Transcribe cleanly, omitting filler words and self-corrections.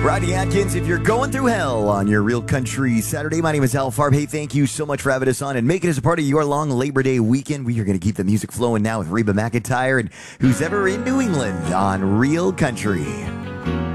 Rodney Atkins, if you're going through hell on your Real Country Saturday, my name is Al Farb. Hey, thank you so much for having us on and making us a part of your long Labor Day weekend. We are going to keep the music flowing now with Reba McEntire and Who's Ever in New England on Real Country.